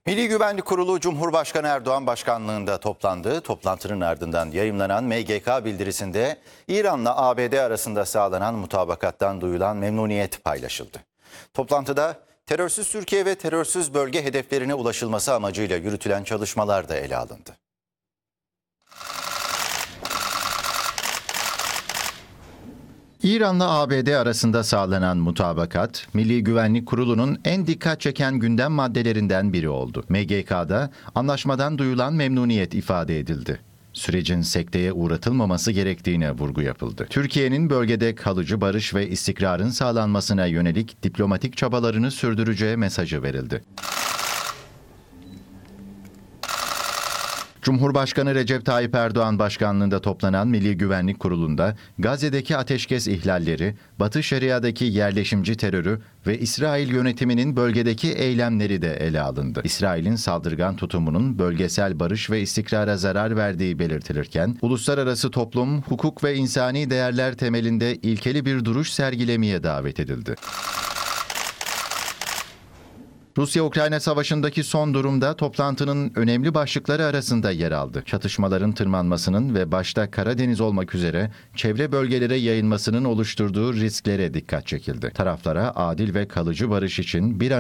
Milli Güvenlik Kurulu Cumhurbaşkanı Erdoğan başkanlığında toplandı. Toplantının ardından yayımlanan MGK bildirisinde İran'la ABD arasında sağlanan mutabakattan duyulan memnuniyet paylaşıldı. Toplantıda terörsüz Türkiye ve terörsüz bölge hedeflerine ulaşılması amacıyla yürütülen çalışmalar da ele alındı. İran'la ABD arasında sağlanan mutabakat, Milli Güvenlik Kurulu'nun en dikkat çeken gündem maddelerinden biri oldu. MGK'da anlaşmadan duyulan memnuniyet ifade edildi. Sürecin sekteye uğratılmaması gerektiğine vurgu yapıldı. Türkiye'nin bölgede kalıcı barış ve istikrarın sağlanmasına yönelik diplomatik çabalarını sürdüreceği mesajı verildi. Cumhurbaşkanı Recep Tayyip Erdoğan başkanlığında toplanan Milli Güvenlik Kurulu'nda Gazze'deki ateşkes ihlalleri, Batı Şeria'daki yerleşimci terörü ve İsrail yönetiminin bölgedeki eylemleri de ele alındı. İsrail'in saldırgan tutumunun bölgesel barış ve istikrara zarar verdiği belirtilirken, uluslararası toplum, hukuk ve insani değerler temelinde ilkeli bir duruş sergilemeye davet edildi. Rusya-Ukrayna savaşındaki son durumda toplantının önemli başlıkları arasında yer aldı. Çatışmaların tırmanmasının ve başta Karadeniz olmak üzere çevre bölgelere yayılmasının oluşturduğu risklere dikkat çekildi. Taraflara adil ve kalıcı barış için bir an